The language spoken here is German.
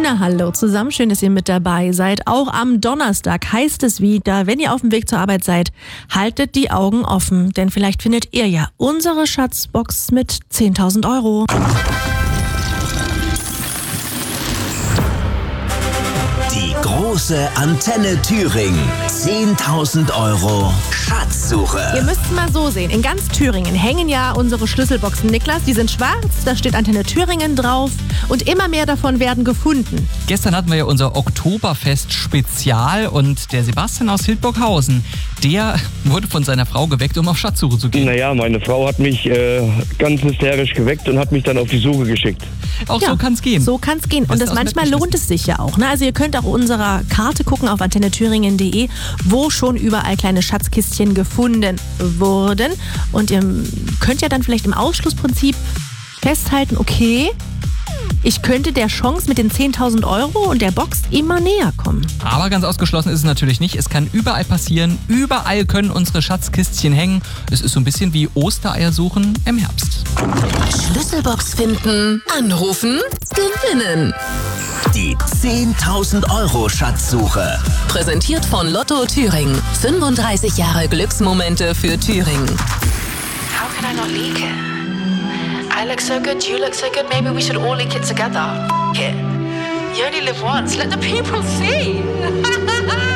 Na, hallo zusammen, schön, dass ihr mit dabei seid. Auch am Donnerstag heißt es wieder, wenn ihr auf dem Weg zur Arbeit seid, haltet die Augen offen, denn vielleicht findet ihr ja unsere Schatzbox mit 10.000 Euro. Die große Antenne Thüringen. 10.000 Euro Schatzsuche. Ihr müsst es mal so sehen, in ganz Thüringen hängen ja unsere Schlüsselboxen, Niklas. Die sind schwarz, da steht Antenne Thüringen drauf und immer mehr davon werden gefunden. Gestern hatten wir ja unser Oktoberfest-Spezial und der Sebastian aus Hildburghausen, der wurde von seiner Frau geweckt, um auf Schatzsuche zu gehen. Naja, meine Frau hat mich ganz hysterisch geweckt und hat mich dann auf die Suche geschickt. Ja, so kann es gehen. So kann es gehen. Und das manchmal lohnt es sich ja auch. Ne? Also ihr könnt auch unserer Karte gucken auf antennethüringen.de, wo schon überall kleine Schatzkistchen gefunden wurden. Und ihr könnt ja dann vielleicht im Ausschlussprinzip festhalten, okay, ich könnte der Chance mit den 10.000 Euro und der Box immer näher kommen. Aber ganz ausgeschlossen ist es natürlich nicht. Es kann überall passieren. Überall können unsere Schatzkistchen hängen. Es ist so ein bisschen wie Ostereier suchen im Herbst. Schlüsselbox finden, anrufen, gewinnen. Die 10.000 Euro Schatzsuche. Präsentiert von Lotto Thüringen. 35 Jahre Glücksmomente für Thüringen. How can I not leak it? I look so good, you look so good, maybe we should all leak it together. F it. You only live once, let the people see.